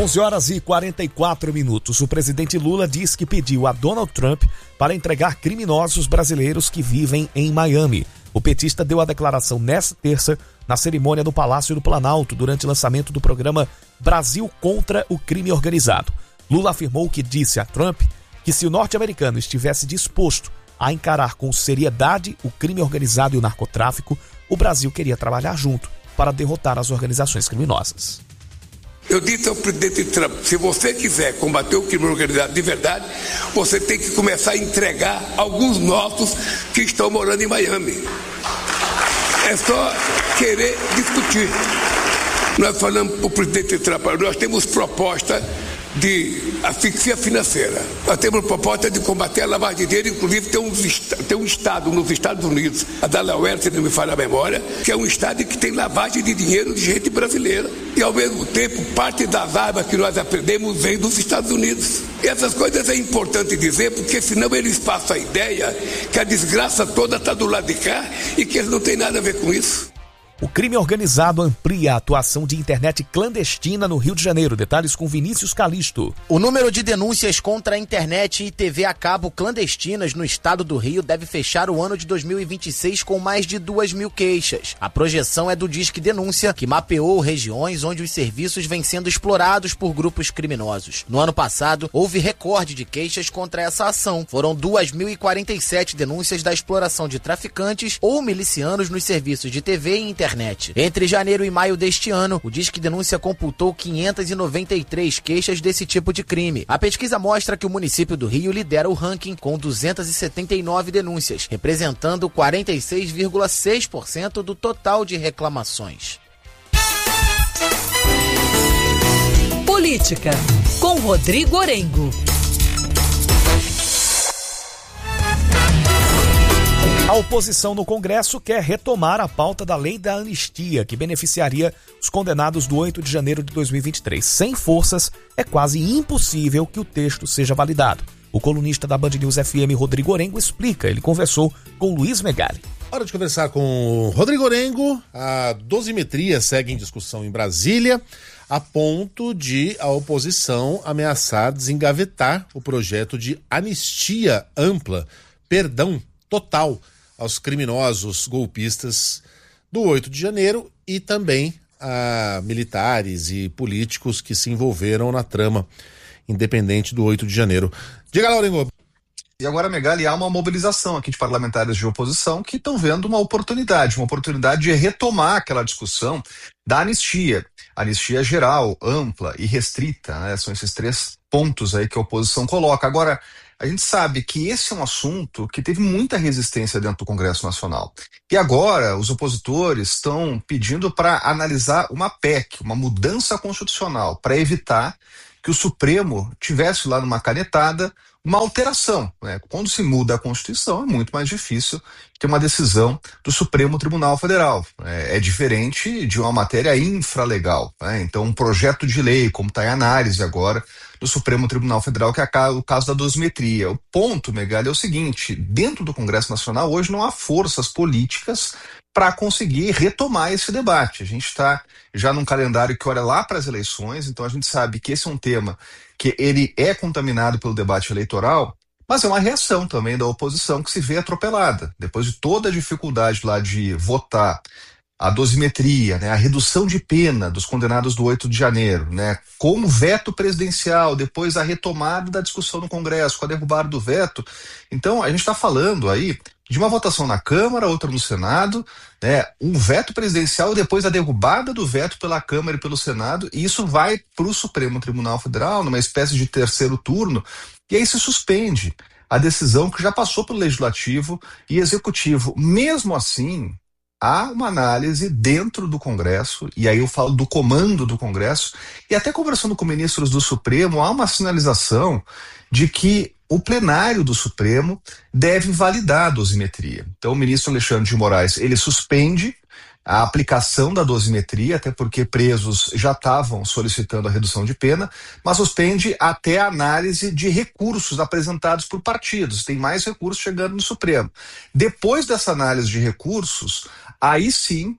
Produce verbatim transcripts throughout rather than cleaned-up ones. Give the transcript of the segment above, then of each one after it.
onze horas e quarenta e quatro minutos. O presidente Lula diz que pediu a Donald Trump para entregar criminosos brasileiros que vivem em Miami. O petista deu a declaração nesta terça na cerimônia no Palácio do Planalto durante o lançamento do programa Brasil contra o Crime Organizado. Lula afirmou que disse a Trump que se o norte-americano estivesse disposto a encarar com seriedade o crime organizado e o narcotráfico, o Brasil queria trabalhar junto para derrotar as organizações criminosas. Eu disse ao presidente Trump, se você quiser combater o crime organizado de verdade, você tem que começar a entregar alguns nossos que estão morando em Miami. É só querer discutir. Nós falamos para o presidente Trump, nós temos proposta de asfixia financeira. Nós temos proposta de combater a lavagem de dinheiro, inclusive tem um, tem um estado nos Estados Unidos, a Delaware, se não me falha a memória, que é um estado que tem lavagem de dinheiro de gente brasileira. E ao mesmo tempo, parte das armas que nós aprendemos vem dos Estados Unidos. E essas coisas é importante dizer, porque senão eles passam a ideia que a desgraça toda está do lado de cá e que eles não têm nada a ver com isso. O crime organizado amplia a atuação de internet clandestina no Rio de Janeiro. Detalhes com Vinícius Calisto. O número de denúncias contra a internet e T V a cabo clandestinas no estado do Rio deve fechar o ano de dois mil e vinte e seis com mais de duas mil queixas. A projeção é do Disque Denúncia, que mapeou regiões onde os serviços vêm sendo explorados por grupos criminosos. No ano passado, houve recorde de queixas contra essa ação. Foram duas mil e quarenta e sete denúncias da exploração de traficantes ou milicianos nos serviços de T V e internet. Internet. Entre janeiro e maio deste ano, o Disque Denúncia computou quinhentas e noventa e três queixas desse tipo de crime. A pesquisa mostra que o município do Rio lidera o ranking com duzentas e setenta e nove denúncias, representando quarenta e seis vírgula seis por cento do total de reclamações. Política, com Rodrigo Orengo. A oposição no Congresso quer retomar a pauta da lei da anistia, que beneficiaria os condenados do oito de janeiro de dois mil e vinte e três. Sem forças, é quase impossível que o texto seja validado. O colunista da Band News F M, Rodrigo Orengo, explica. Ele conversou com Luiz Megali. Hora de conversar com Rodrigo Orengo. A dosimetria segue em discussão em Brasília, a ponto de a oposição ameaçar desengavetar o projeto de anistia ampla, perdão total aos criminosos golpistas do oito de janeiro e também a militares e políticos que se envolveram na trama independente do oito de janeiro. Diga lá, Orengo. E agora, Megali, há uma mobilização aqui de parlamentares de oposição que estão vendo uma oportunidade, uma oportunidade de retomar aquela discussão da anistia. Anistia geral, ampla e restrita, né? São esses três pontos aí que a oposição coloca. Agora, a gente sabe que esse é um assunto que teve muita resistência dentro do Congresso Nacional. E agora os opositores estão pedindo para analisar uma P E C, uma mudança constitucional, para evitar que o Supremo tivesse lá numa canetada uma alteração, né? Quando se muda a Constituição é muito mais difícil ter uma decisão do Supremo Tribunal Federal. É, é diferente de uma matéria infralegal, né? Então um projeto de lei, como está em análise agora do Supremo Tribunal Federal, que é o caso da dosimetria. O ponto, Megali, é o seguinte: dentro do Congresso Nacional hoje não há forças políticas para conseguir retomar esse debate. A gente está já num calendário que olha lá para as eleições, então a gente sabe que esse é um tema que ele é contaminado pelo debate eleitoral, mas é uma reação também da oposição que se vê atropelada. Depois de toda a dificuldade lá de votar a dosimetria, né, a redução de pena dos condenados do oito de janeiro, né, com o veto presidencial, depois a retomada da discussão no Congresso, com a derrubada do veto. Então, a gente está falando aí de uma votação na Câmara, outra no Senado, né, um veto presidencial e depois a derrubada do veto pela Câmara e pelo Senado, e isso vai para o Supremo Tribunal Federal, numa espécie de terceiro turno, e aí se suspende a decisão que já passou pelo Legislativo e Executivo. Mesmo assim, há uma análise dentro do Congresso, e aí eu falo do comando do Congresso, e até conversando com ministros do Supremo, há uma sinalização de que o plenário do Supremo deve validar a dosimetria. Então o ministro Alexandre de Moraes, ele suspende a aplicação da dosimetria, até porque presos já estavam solicitando a redução de pena, mas suspende até a análise de recursos apresentados por partidos. Tem mais recursos chegando no Supremo. Depois dessa análise de recursos, aí sim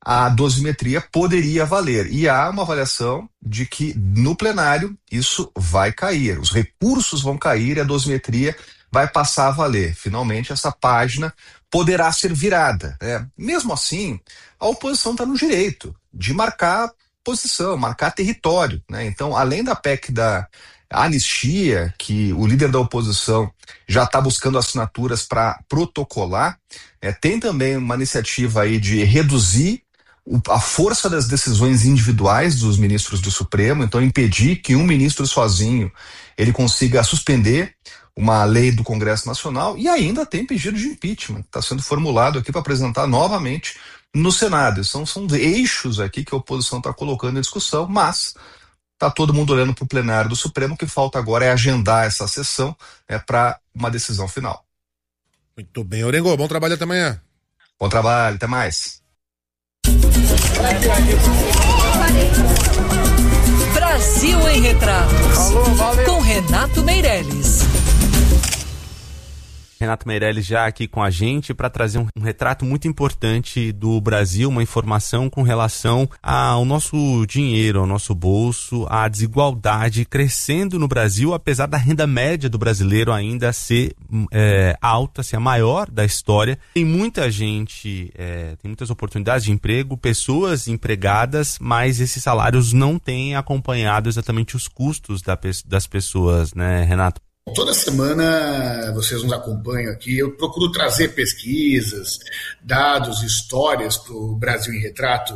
a dosimetria poderia valer. E há uma avaliação de que no plenário isso vai cair, os recursos vão cair e a dosimetria vai passar a valer. Finalmente essa página poderá ser virada, né? Mesmo assim, a oposição está no direito de marcar posição, marcar território, né? Então, além da P E C da anistia, que o líder da oposição já está buscando assinaturas para protocolar, é, tem também uma iniciativa aí de reduzir o, a força das decisões individuais dos ministros do Supremo, então impedir que um ministro sozinho ele consiga suspender uma lei do Congresso Nacional, e ainda tem pedido de impeachment, que está sendo formulado aqui para apresentar novamente no Senado. São, são eixos aqui que a oposição está colocando em discussão, mas está todo mundo olhando para o plenário do Supremo. O que falta agora é agendar essa sessão, né, para uma decisão final. Muito bem, Orengo, bom trabalho, até amanhã. Bom trabalho, até mais. Brasil em Retratos, com Renato Meireles. Renato Meireles já aqui com a gente para trazer um, um retrato muito importante do Brasil, uma informação com relação ao nosso dinheiro, ao nosso bolso, a desigualdade crescendo no Brasil, apesar da renda média do brasileiro ainda ser é, alta, ser a maior da história. Tem muita gente, é, tem muitas oportunidades de emprego, pessoas empregadas, mas esses salários não têm acompanhado exatamente os custos da, das pessoas, né, Renato? Toda semana vocês nos acompanham aqui, eu procuro trazer pesquisas, dados, histórias para o Brasil em Retrato,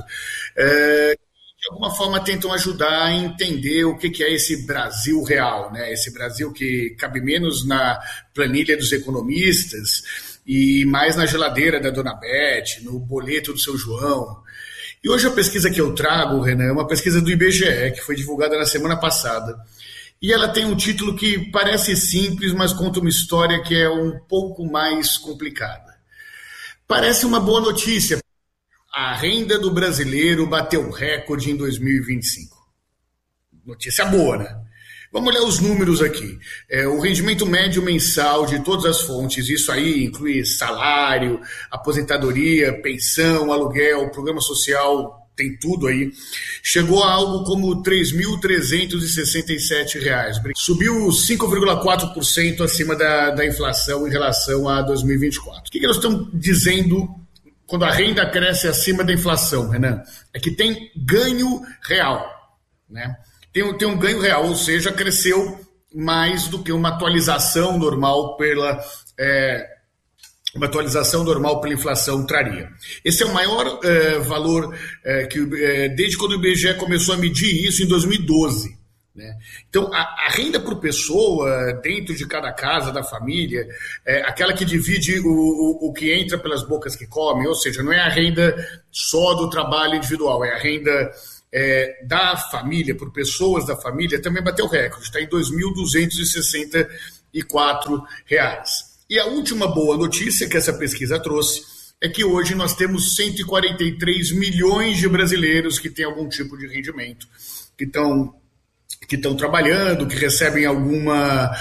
é, que de alguma forma tentam ajudar a entender o que, que é esse Brasil real, né? Esse Brasil que cabe menos na planilha dos economistas e mais na geladeira da Dona Beth, no boleto do seu João. E hoje a pesquisa que eu trago, Renan, é uma pesquisa do I B G E, que foi divulgada na semana passada. E ela tem um título que parece simples, mas conta uma história que é um pouco mais complicada. Parece uma boa notícia. A renda do brasileiro bateu recorde em dois mil e vinte e cinco. Notícia boa, né? Vamos olhar os números aqui. É, o rendimento médio mensal de todas as fontes, isso aí inclui salário, aposentadoria, pensão, aluguel, programa social, tem tudo aí, chegou a algo como três mil trezentos e sessenta e sete reais. Subiu cinco vírgula quatro por cento acima da, da inflação em relação a dois mil e vinte e quatro. O que, que nós estamos dizendo quando a renda cresce acima da inflação, Renan? É que tem ganho real, né? Tem, tem um ganho real, ou seja, cresceu mais do que uma atualização normal pela... É, uma atualização normal pela inflação traria. Esse é o maior eh, valor eh, que eh, desde quando o I B G E começou a medir isso em dois mil e doze. Né? Então, a, a renda por pessoa dentro de cada casa da família, é aquela que divide o, o, o que entra pelas bocas que come, ou seja, não é a renda só do trabalho individual, é a renda é, da família, por pessoas da família, também bateu recorde, está em dois mil duzentos e sessenta e quatro reais. E a última boa notícia que essa pesquisa trouxe é que hoje nós temos cento e quarenta e três milhões de brasileiros que têm algum tipo de rendimento, que estão que estão trabalhando, que recebem alguma,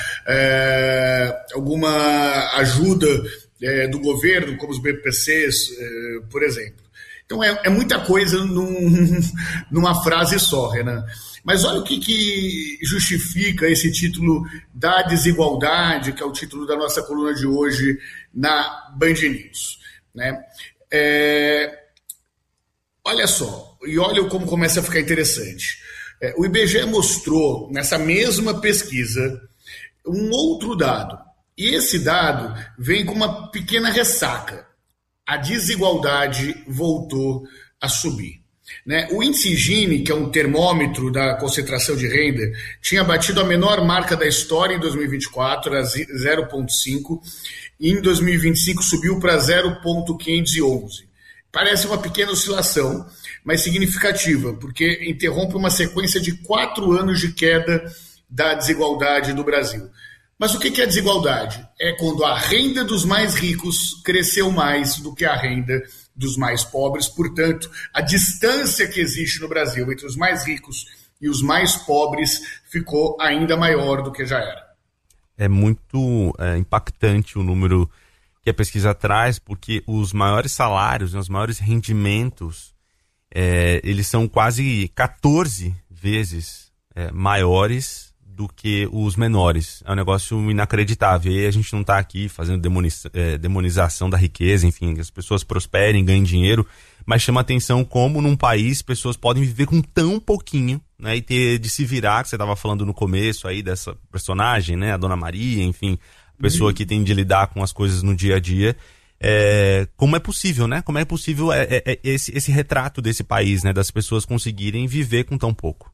é, alguma ajuda é, do governo, como os B P Cs, é, por exemplo. Então é, é muita coisa num, numa frase só, Renan. Mas olha o que, que justifica esse título da desigualdade, que é o título da nossa coluna de hoje na Band News. Né? É, olha só, e olha como começa a ficar interessante. É, o I B G E mostrou, nessa mesma pesquisa, um outro dado. E esse dado vem com uma pequena ressaca. A desigualdade voltou a subir. Né? O índice Gini, que é um termômetro da concentração de renda, tinha batido a menor marca da história em dois mil e vinte e quatro, era zero vírgula cinco, e em dois mil e vinte e cinco subiu para zero vírgula quinhentos e onze. Parece uma pequena oscilação, mas significativa, porque interrompe uma sequência de quatro anos de queda da desigualdade do Brasil. Mas o que é desigualdade? É quando a renda dos mais ricos cresceu mais do que a renda dos mais pobres, portanto, a distância que existe no Brasil entre os mais ricos e os mais pobres ficou ainda maior do que já era. É muito é, impactante o número que a pesquisa traz, porque os maiores salários, os maiores rendimentos, é, eles são quase quatorze vezes é, maiores do que os menores. É um negócio inacreditável. E a gente não está aqui fazendo demoniza, é, demonização da riqueza, enfim, que as pessoas prosperem, ganhem dinheiro, mas chama atenção como num país pessoas podem viver com tão pouquinho, né, e ter de se virar, que você estava falando no começo aí dessa personagem, né, a Dona Maria, enfim, a pessoa que tem de lidar com as coisas no dia a dia. É, como é possível, né? Como é possível é, é, é esse, esse retrato desse país, né, das pessoas conseguirem viver com tão pouco?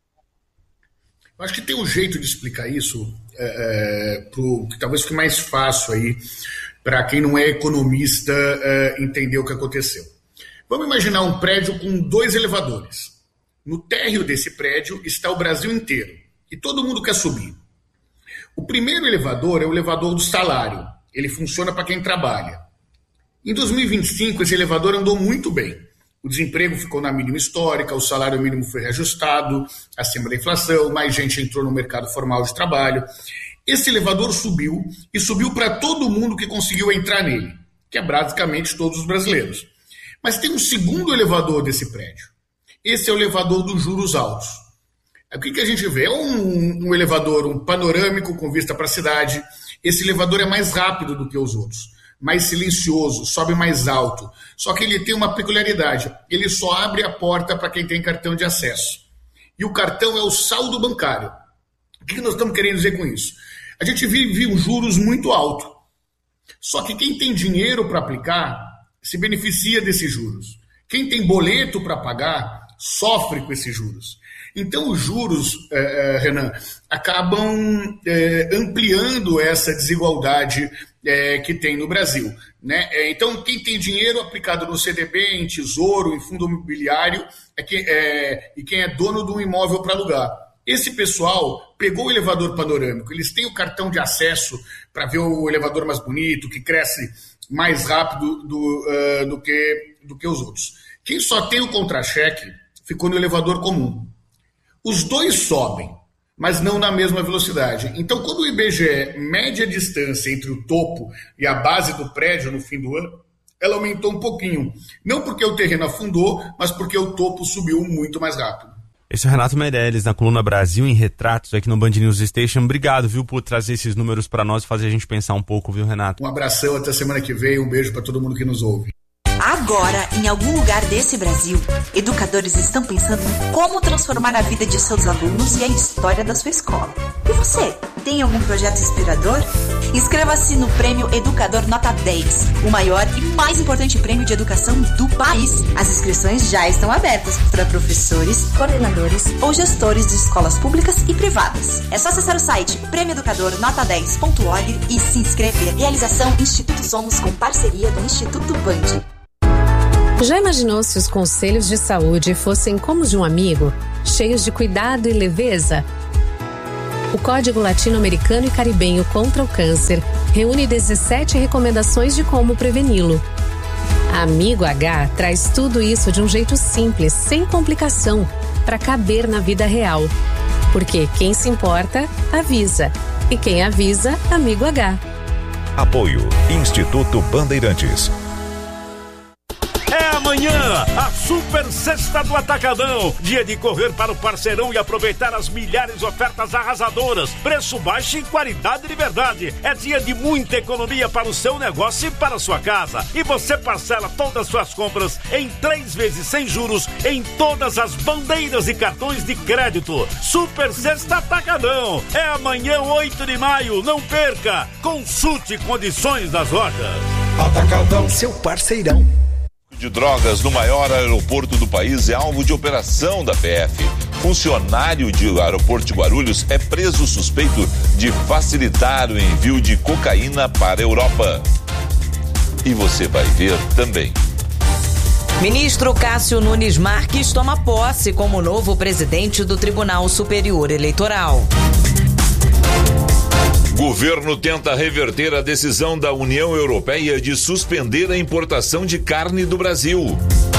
Eu acho que tem um jeito de explicar isso é, é, pro, que talvez fique mais fácil aí para quem não é economista é, entender o que aconteceu. Vamos imaginar um prédio com dois elevadores. No térreo desse prédio está o Brasil inteiro e todo mundo quer subir. O primeiro elevador é o elevador do salário. Ele funciona para quem trabalha. Em dois mil e vinte e cinco, esse elevador andou muito bem. O desemprego ficou na mínima histórica, o salário mínimo foi reajustado, acima da inflação, mais gente entrou no mercado formal de trabalho. Esse elevador subiu e subiu para todo mundo que conseguiu entrar nele, que é basicamente todos os brasileiros. Mas tem um segundo elevador desse prédio. Esse é o elevador dos juros altos. O que, que a gente vê? É um, um elevador, um panorâmico com vista para a cidade. Esse elevador é mais rápido do que os outros, mais silencioso, sobe mais alto. Só que ele tem uma peculiaridade. Ele só abre a porta para quem tem cartão de acesso. E o cartão é o saldo bancário. O que, que nós estamos querendo dizer com isso? A gente vive um juros muito alto. Só que quem tem dinheiro para aplicar se beneficia desses juros. Quem tem boleto para pagar sofre com esses juros. Então os juros, eh, Renan, acabam eh, ampliando essa desigualdade eh, que tem no Brasil, né? Então quem tem dinheiro aplicado no C D B, em tesouro, em fundo imobiliário, é que, é, e quem é dono de um imóvel para alugar. Esse pessoal pegou o elevador panorâmico, eles têm o cartão de acesso para ver o elevador mais bonito, que cresce mais rápido do, uh, do, que, do que os outros. Quem só tem o contra-cheque ficou no elevador comum. Os dois sobem, mas não na mesma velocidade. Então, quando o I B G E mede a distância entre o topo e a base do prédio no fim do ano, ela aumentou um pouquinho. Não porque o terreno afundou, mas porque o topo subiu muito mais rápido. Esse é o Renato Meirelles, na coluna Brasil em Retratos, aqui no Band News Station. Obrigado, viu, por trazer esses números para nós e fazer a gente pensar um pouco, viu, Renato? Um abração, até semana que vem. Um beijo para todo mundo que nos ouve. Agora, em algum lugar desse Brasil, educadores estão pensando em como transformar a vida de seus alunos e a história da sua escola. E você, tem algum projeto inspirador? Inscreva-se no Prêmio Educador Nota dez, o maior e mais importante prêmio de educação do país. As inscrições já estão abertas para professores, coordenadores ou gestores de escolas públicas e privadas. É só acessar o site prêmio educador nota dez ponto org e se inscrever. Realização Instituto Somos com parceria do Instituto Band. Já imaginou se os conselhos de saúde fossem como os de um amigo, cheios de cuidado e leveza? O Código Latino-Americano e Caribenho contra o Câncer reúne dezessete recomendações de como preveni-lo. Amigo H traz tudo isso de um jeito simples, sem complicação, para caber na vida real. Porque quem se importa, avisa. E quem avisa, Amigo H. Apoio Instituto Bandeirantes. É amanhã, a Super Sexta do Atacadão. Dia de correr para o parceirão e aproveitar as milhares de ofertas arrasadoras. Preço baixo e qualidade de verdade. É dia de muita economia para o seu negócio e para a sua casa. E você parcela todas as suas compras em três vezes sem juros em todas as bandeiras e cartões de crédito. Super Sexta Atacadão. É amanhã, oito de maio. Não perca. Consulte condições das lojas. Atacadão, seu parceirão. De drogas no maior aeroporto do país é alvo de operação da P F. Funcionário do aeroporto de Guarulhos é preso suspeito de facilitar o envio de cocaína para a Europa. E você vai ver também. Ministro Cássio Nunes Marques toma posse como novo presidente do Tribunal Superior Eleitoral. Governo tenta reverter a decisão da União Europeia de suspender a importação de carne do Brasil.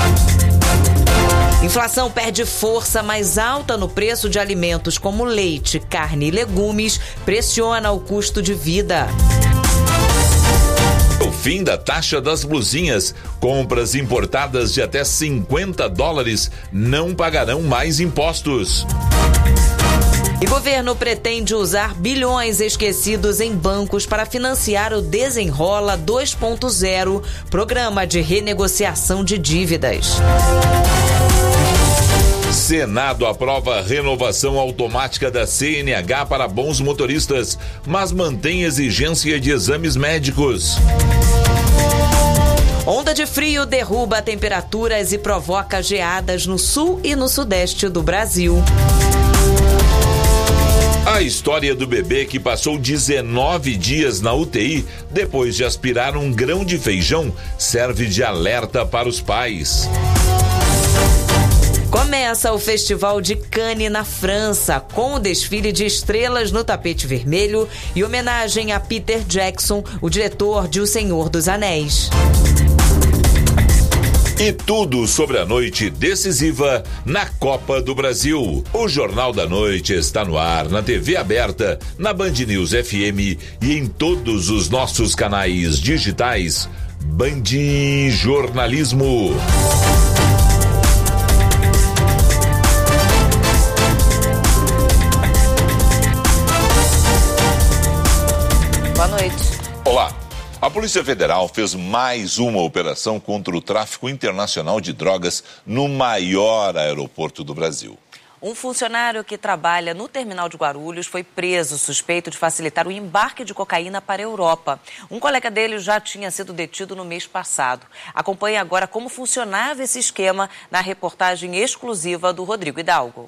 Inflação perde força, mais alta no preço de alimentos como leite, carne e legumes pressiona o custo de vida. fim da taxa das blusinhas. Compras importadas de até cinquenta dólares não pagarão mais impostos. E governo pretende usar bilhões esquecidos em bancos para financiar o Desenrola dois ponto zero, programa de renegociação de dívidas. Senado aprova renovação automática da C N H para bons motoristas, mas mantém exigência de exames médicos. Onda de frio derruba temperaturas e provoca geadas no sul e no sudeste do Brasil. A história do bebê que passou dezenove dias na U T I depois de aspirar um grão de feijão serve de alerta para os pais. Começa o Festival de Cannes na França, com o desfile de estrelas no tapete vermelho e homenagem a Peter Jackson, o diretor de O Senhor dos Anéis. E tudo sobre a noite decisiva na Copa do Brasil. O Jornal da Noite está no ar na T V aberta, na Band News F M e em todos os nossos canais digitais. Band Jornalismo. Boa noite. Olá. A Polícia Federal fez mais uma operação contra o tráfico internacional de drogas no maior aeroporto do Brasil. Um funcionário que trabalha no terminal de Guarulhos foi preso, suspeito de facilitar o embarque de cocaína para a Europa. Um colega dele já tinha sido detido no mês passado. Acompanhe agora como funcionava esse esquema na reportagem exclusiva do Rodrigo Hidalgo.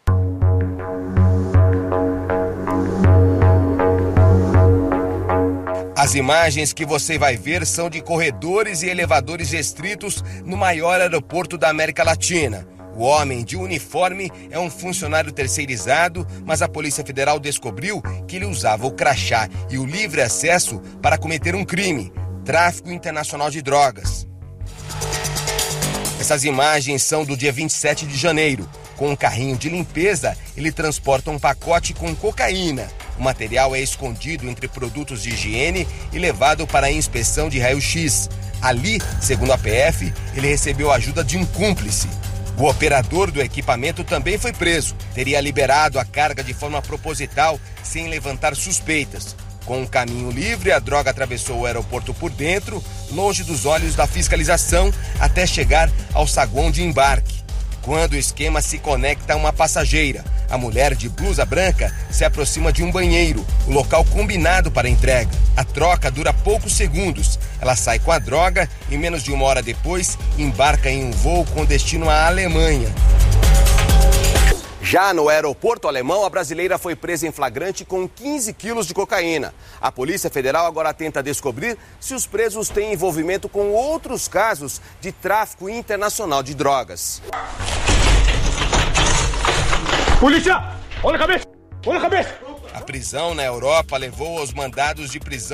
As imagens que você vai ver são de corredores e elevadores restritos no maior aeroporto da América Latina. O homem de uniforme é um funcionário terceirizado, mas a Polícia Federal descobriu que ele usava o crachá e o livre acesso para cometer um crime: tráfico internacional de drogas. Essas imagens são do dia vinte e sete de janeiro. Com um carrinho de limpeza, ele transporta um pacote com cocaína. O material é escondido entre produtos de higiene e levado para a inspeção de raio-x. Ali, segundo a P F, ele recebeu a ajuda de um cúmplice. O operador do equipamento também foi preso. Teria liberado a carga de forma proposital, sem levantar suspeitas. Com um caminho livre, a droga atravessou o aeroporto por dentro, longe dos olhos da fiscalização, até chegar ao saguão de embarque. Quando o esquema se conecta a uma passageira, a mulher de blusa branca se aproxima de um banheiro, o local combinado para a entrega. A troca dura poucos segundos. Ela sai com a droga e menos de uma hora depois embarca em um voo com destino à Alemanha. Já no aeroporto alemão, a brasileira foi presa em flagrante com quinze quilos de cocaína. A Polícia Federal agora tenta descobrir se os presos têm envolvimento com outros casos de tráfico internacional de drogas. Polícia! Olha a cabeça! Olha a cabeça! A prisão na Europa levou aos mandados de prisão